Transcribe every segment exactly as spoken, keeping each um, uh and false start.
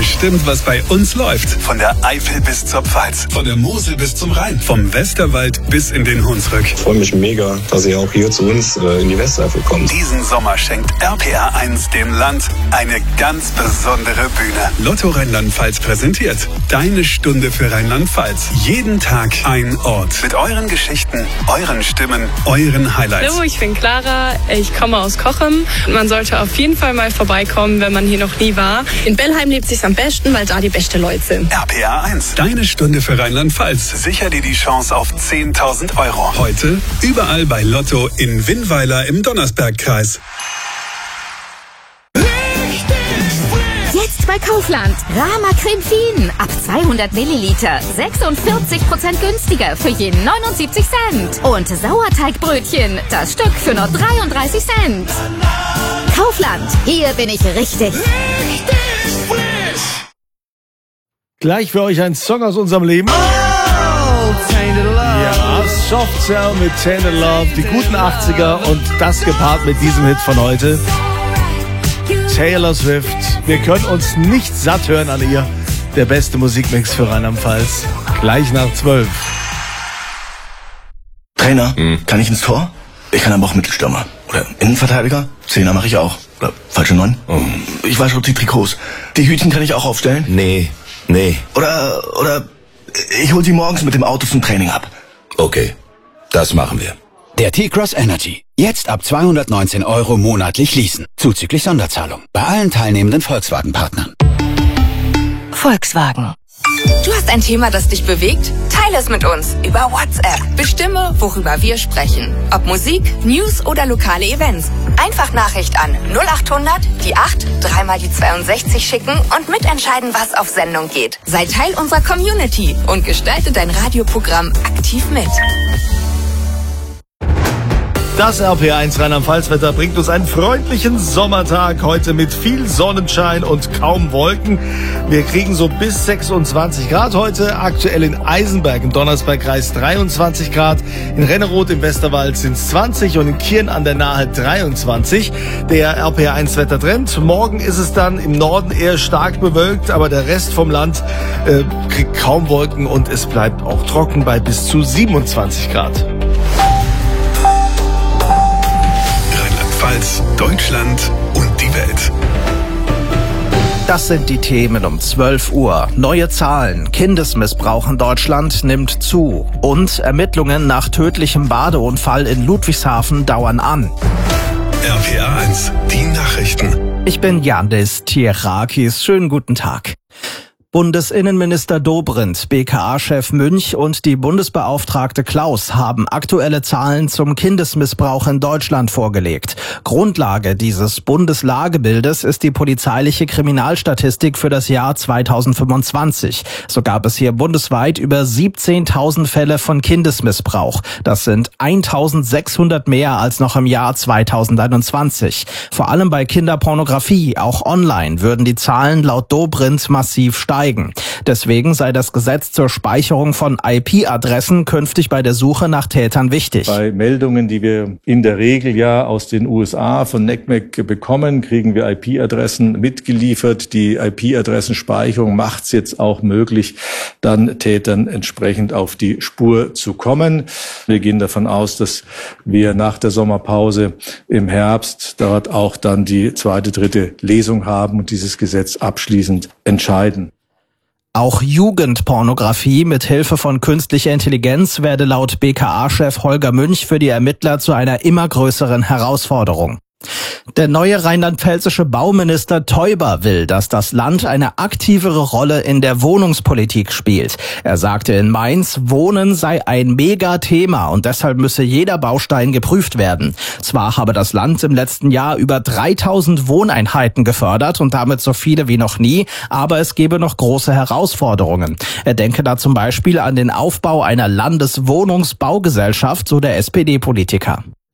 bestimmt, was bei uns läuft. Von der Eifel bis zur Pfalz, von der Mosel bis zum Rhein, vom Westerwald bis in den Hunsrück. Ich freue mich mega, dass ihr auch hier zu uns äh, in die Westeifel kommt. Diesen Sommer schenkt R P R eins dem Land eine ganz besondere Bühne. Lotto Rheinland-Pfalz präsentiert Deine Stunde für Rheinland-Pfalz. Jeden Tag ein Ort. Mit euren Geschichten, euren Stimmen, euren Highlights. Hallo, ich bin Clara, ich komme aus Cochem. Man sollte auf jeden Fall mal vorbeikommen, wenn man hier noch nie war. In Bellheim lebt sich's am besten, weil da die beste Leute sind. R P R eins, Deine Stunde für Rheinland-Pfalz. Sicher dir die Chance auf zehntausend Euro. Heute überall bei Lotto in Winnweiler im Donnersbergkreis. Jetzt bei Kaufland. Rama Creme Fien. Ab zweihundert Milliliter. sechsundvierzig Prozent günstiger für je neunundsiebzig Cent. Und Sauerteigbrötchen. Das Stück für nur dreiunddreißig Cent. Kaufland. Hier bin ich richtig. Richtig frisch. Gleich für euch ein Song aus unserem Leben. Oh, Tainted Love. Ja, Soft Cell mit Tainted Love. Die guten achtziger und das gepaart mit diesem Hit von heute. Taylor Swift. Wir können uns nicht satt hören an ihr. Der beste Musikmix für Rheinland-Pfalz. Gleich nach zwölf. Trainer, hm. kann ich ins Tor? Ich kann aber auch Mittelstürmer. Oder Innenverteidiger? Zehner mache ich auch. Oder falsche Neun? Oh. Ich wasche auch die Trikots. Die Hütchen kann ich auch aufstellen? Nee, nee. Oder, oder ich hol die morgens mit dem Auto zum Training ab. Okay, das machen wir. Der T-Cross Energy. Jetzt ab zweihundertneunzehn Euro monatlich leasen. Zuzüglich Sonderzahlung. Bei allen teilnehmenden Volkswagen-Partnern. Volkswagen. Du hast ein Thema, das dich bewegt? Teile es mit uns über WhatsApp. Bestimme, worüber wir sprechen. Ob Musik, News oder lokale Events. Einfach Nachricht an null achthundert, die acht, dreimal die zweiundsechzig schicken und mitentscheiden, was auf Sendung geht. Sei Teil unserer Community und gestalte dein Radioprogramm aktiv mit. Das R P R eins Rheinland-Pfalz-Wetter bringt uns einen freundlichen Sommertag heute mit viel Sonnenschein und kaum Wolken. Wir kriegen so bis sechsundzwanzig Grad heute. Aktuell in Eisenberg im Donnersbergkreis dreiundzwanzig Grad. In Renneroth im Westerwald sind es zwanzig und in Kirn an der Nahe dreiundzwanzig. Der R P R eins Wettertrend. Morgen ist es dann im Norden eher stark bewölkt, aber der Rest vom Land äh, kriegt kaum Wolken und es bleibt auch trocken bei bis zu siebenundzwanzig Grad. Rheinland-Pfalz, Deutschland und die Welt. Das sind die Themen um zwölf Uhr. Neue Zahlen. Kindesmissbrauch in Deutschland nimmt zu. Und Ermittlungen nach tödlichem Badeunfall in Ludwigshafen dauern an. R P R eins, die Nachrichten. Ich bin Yandis Tierakis. Schönen guten Tag. Bundesinnenminister Dobrindt, B K A-Chef Münch und die Bundesbeauftragte Klaus haben aktuelle Zahlen zum Kindesmissbrauch in Deutschland vorgelegt. Grundlage dieses Bundeslagebildes ist die polizeiliche Kriminalstatistik für das Jahr zweitausendfünfundzwanzig. So gab es hier bundesweit über siebzehntausend Fälle von Kindesmissbrauch. Das sind eintausendsechshundert mehr als noch im Jahr zweitausendeinundzwanzig. Vor allem bei Kinderpornografie, auch online, würden die Zahlen laut Dobrindt massiv steigen. Deswegen sei das Gesetz zur Speicherung von I P-Adressen künftig bei der Suche nach Tätern wichtig. Bei Meldungen, die wir in der Regel ja aus den U S A von N C M E C bekommen, kriegen wir I P-Adressen mitgeliefert. Die I P-Adressenspeicherung macht es jetzt auch möglich, dann Tätern entsprechend auf die Spur zu kommen. Wir gehen davon aus, dass wir nach der Sommerpause im Herbst dort auch dann die zweite, dritte Lesung haben und dieses Gesetz abschließend entscheiden. Auch Jugendpornografie mit Hilfe von künstlicher Intelligenz werde laut B K A-Chef Holger Münch für die Ermittler zu einer immer größeren Herausforderung. Der neue rheinland-pfälzische Bauminister Teuber will, dass das Land eine aktivere Rolle in der Wohnungspolitik spielt. Er sagte in Mainz, Wohnen sei ein Megathema und deshalb müsse jeder Baustein geprüft werden. Zwar habe das Land im letzten Jahr über dreitausend Wohneinheiten gefördert und damit so viele wie noch nie, aber es gebe noch große Herausforderungen. Er denke da zum Beispiel an den Aufbau einer Landeswohnungsbaugesellschaft, so der S P D-Politiker.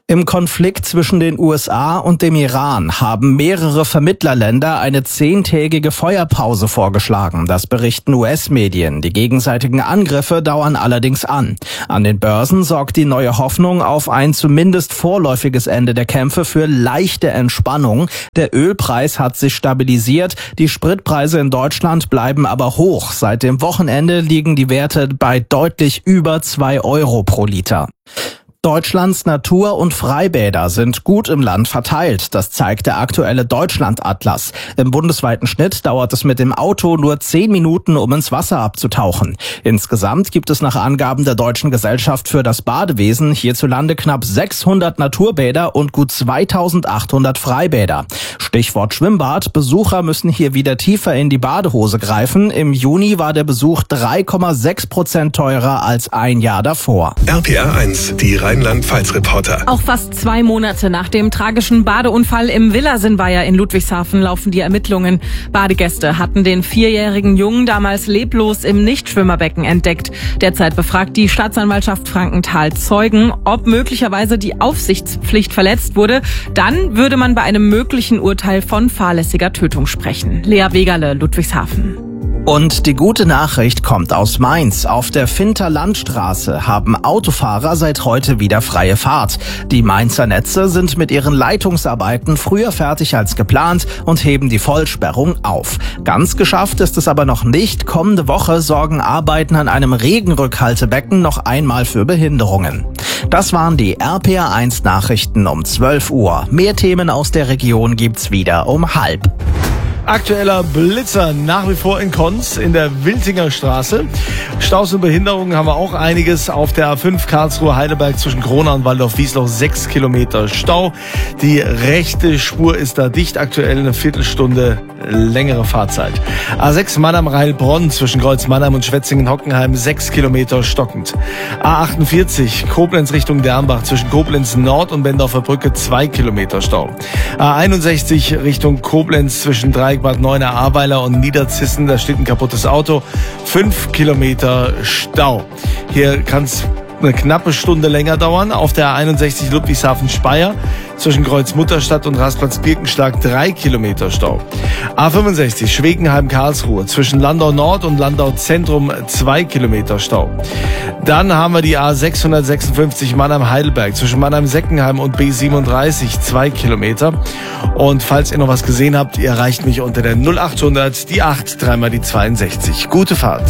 Im Konflikt zwischen den U S A und dem Iran haben mehrere Vermittlerländer eine zehntägige Feuerpause vorgeschlagen. Das berichten U S-Medien. Die gegenseitigen Angriffe dauern allerdings an. An den Börsen sorgt die neue Hoffnung auf ein zumindest vorläufiges Ende der Kämpfe für leichte Entspannung. Der Ölpreis hat sich stabilisiert. Die Spritpreise in Deutschland bleiben aber hoch. Seit dem Wochenende liegen die Werte bei deutlich über zwei Euro pro Liter. Deutschlands Natur- und Freibäder sind gut im Land verteilt. Das zeigt der aktuelle Deutschland-Atlas. Im bundesweiten Schnitt dauert es mit dem Auto nur zehn Minuten, um ins Wasser abzutauchen. Insgesamt gibt es nach Angaben der Deutschen Gesellschaft für das Badewesen hierzulande knapp sechshundert Naturbäder und gut zweitausendachthundert Freibäder. Stichwort Schwimmbad. Besucher müssen hier wieder tiefer in die Badehose greifen. Im Juni war der Besuch drei Komma sechs Prozent teurer als ein Jahr davor. R P R eins, die Rheinland-Pfalz-Reporter. Auch fast zwei Monate nach dem tragischen Badeunfall im Villasinweiher in Ludwigshafen laufen die Ermittlungen. Badegäste hatten den vierjährigen Jungen damals leblos im Nichtschwimmerbecken entdeckt. Derzeit befragt die Staatsanwaltschaft Frankenthal Zeugen, ob möglicherweise die Aufsichtspflicht verletzt wurde. Dann würde man bei einem möglichen Urteil von fahrlässiger Tötung sprechen. Lea Wegerle, Ludwigshafen. Und die gute Nachricht kommt aus Mainz. Auf der Finter Landstraße haben Autofahrer seit heute wieder freie Fahrt. Die Mainzer Netze sind mit ihren Leitungsarbeiten früher fertig als geplant und heben die Vollsperrung auf. Ganz geschafft ist es aber noch nicht. Kommende Woche sorgen Arbeiten an einem Regenrückhaltebecken noch einmal für Behinderungen. Das waren die R P R eins Nachrichten um zwölf Uhr. Mehr Themen aus der Region gibt's wieder um halb. Aktueller Blitzer nach wie vor in Konz in der Wiltinger Straße. Staus und Behinderungen haben wir auch einiges auf der A fünf Karlsruhe-Heidelberg zwischen Kronau und Waldorf-Wiesloch. Sechs Kilometer Stau. Die rechte Spur ist da dicht. Aktuell eine Viertelstunde längere Fahrzeit. A sechs Mannheim-Heilbronn zwischen Kreuz-Mannheim und Schwetzingen-Hockenheim. Sechs Kilometer stockend. A achtundvierzig Koblenz Richtung Dernbach zwischen Koblenz Nord und Bendorfer Brücke. Zwei Kilometer Stau. A einundsechzig Richtung Koblenz zwischen drei Bad Neuenahr, Ahrweiler und Niederzissen, da steht ein kaputtes Auto. Fünf Kilometer Stau. Hier kann es eine knappe Stunde länger dauern. Auf der A einundsechzig Ludwigshafen-Speyer zwischen Kreuz-Mutterstadt und Rastplatz-Birkenschlag drei Kilometer Stau. A fünfundsechzig Schwegenheim-Karlsruhe zwischen Landau Nord und Landau Zentrum zwei Kilometer Stau. Dann haben wir die A sechshundertsechsundfünfzig Mannheim-Heidelberg zwischen Mannheim-Seckenheim und B siebenunddreißig zwei Kilometer. Und falls ihr noch was gesehen habt, ihr erreicht mich unter der null achthundert, die acht, dreimal die zweiundsechzig. Gute Fahrt.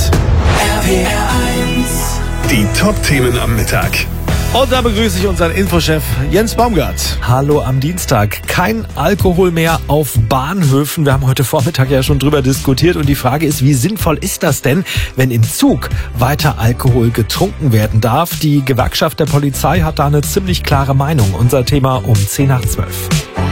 R P R eins. Die Top-Themen am Mittag. Und da begrüße ich unseren Infochef Jens Baumgart. Hallo am Dienstag. Kein Alkohol mehr auf Bahnhöfen. Wir haben heute Vormittag ja schon drüber diskutiert. Und die Frage ist, wie sinnvoll ist das denn, wenn im Zug weiter Alkohol getrunken werden darf? Die Gewerkschaft der Polizei hat da eine ziemlich klare Meinung. Unser Thema um zehn nach zwölf.